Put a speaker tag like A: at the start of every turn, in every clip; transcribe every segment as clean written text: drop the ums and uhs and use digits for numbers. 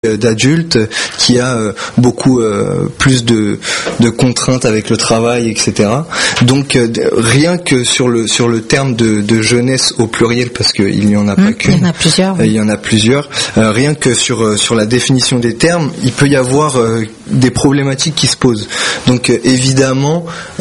A: d'adulte qui a beaucoup plus de contraintes avec le travail, etc. Donc rien que sur le terme de jeunesse au pluriel, parce qu'il n'y en a pas qu'une,
B: il y en a plusieurs.
A: Il y en a plusieurs. Rien que sur la définition des termes, il peut y avoir des problématiques qui se posent. Donc évidemment,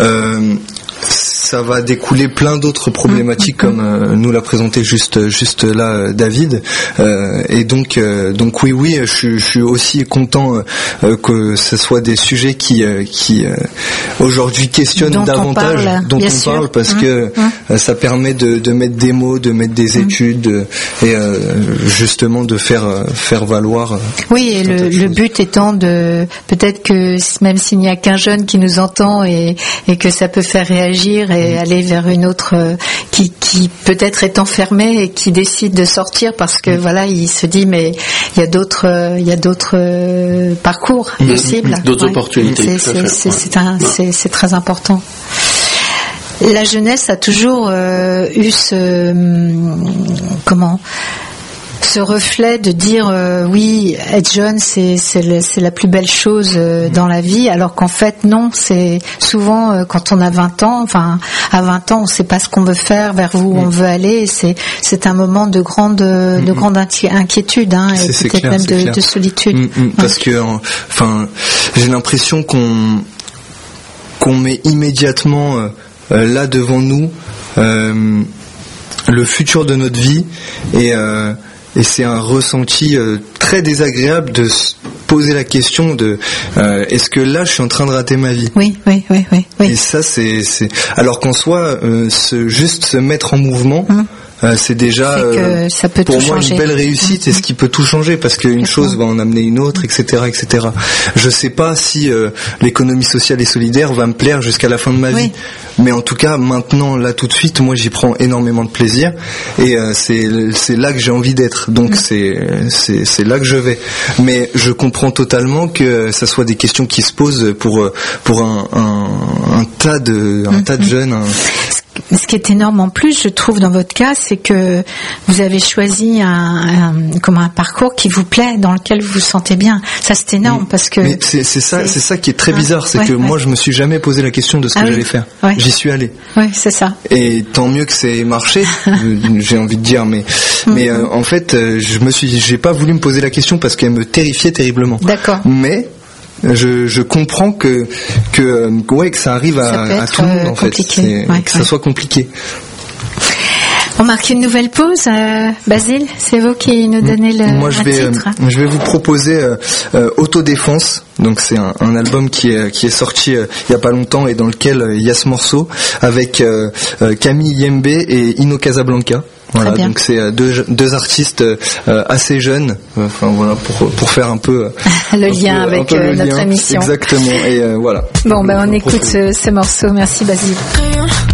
A: ça va découler plein d'autres problématiques comme nous l'a présenté juste là David, et donc oui, je suis aussi content que ce soit des sujets qui aujourd'hui questionnent davantage, dont on parle, parce que ça permet de mettre des mots, de mettre des études, et justement de faire valoir.
B: Oui, et le but étant de peut-être que même s'il n'y a qu'un jeune qui nous entend et que ça peut faire réagir et aller vers une autre qui peut-être est enfermée et qui décide de sortir parce que voilà, il se dit mais il y a d'autres parcours possibles,
C: d'autres opportunités.
B: C'est très important. La jeunesse a toujours eu ce reflet de dire oui, être jeune c'est la plus belle chose dans la vie, alors qu'en fait non, c'est souvent quand on a 20 ans, à 20 ans on sait pas ce qu'on veut faire, vers où on veut aller, c'est un moment de grande inquiétude, et
A: c'est
B: peut-être
A: clair,
B: même de solitude.
A: Parce que j'ai l'impression qu'on met immédiatement là devant nous le futur de notre vie, et c'est un ressenti très désagréable de se poser la question de est-ce que là je suis en train de rater ma vie.
B: Oui.
A: Et ça c'est alors qu'en soi juste se mettre en mouvement, c'est déjà
B: ça peut
A: pour moi
B: changer.
A: Une belle réussite, et ce qui peut tout changer, parce qu'une chose va en amener une autre, etc. Je sais pas si l'économie sociale et solidaire va me plaire jusqu'à la fin de ma vie, mais en tout cas maintenant, là tout de suite, moi j'y prends énormément de plaisir, et c'est là que j'ai envie d'être, donc c'est là que je vais. Mais je comprends totalement que ça soit des questions qui se posent pour un tas de jeunes.
B: Ce qui est énorme en plus, je trouve, dans votre cas, c'est que vous avez choisi un parcours qui vous plaît, dans lequel vous vous sentez bien. Ça, c'est énorme, parce que...
A: Mais c'est ça qui est très bizarre, c'est que moi, je me suis jamais posé la question de ce que j'allais faire. J'y suis allé.
B: Oui, c'est ça.
A: Et tant mieux que c'est marché, j'ai envie de dire, mais en fait, j'ai pas voulu me poser la question parce qu'elle me terrifiait terriblement.
B: D'accord.
A: Mais je comprends que ça arrive à tout le monde, en fait, que ça soit compliqué.
B: On marque une nouvelle pause. Basile, c'est vous qui nous donnez le titre.
A: Je vais vous proposer Autodéfense. Donc c'est un album qui est sorti il y a pas longtemps, et dans lequel il y a ce morceau avec Camille Yembe et Ino Casablanca. Voilà, donc c'est deux artistes assez jeunes, pour faire un peu
B: le lien avec notre émission.
A: Exactement, et voilà.
B: Bon, on écoute ce morceau. Merci Basile.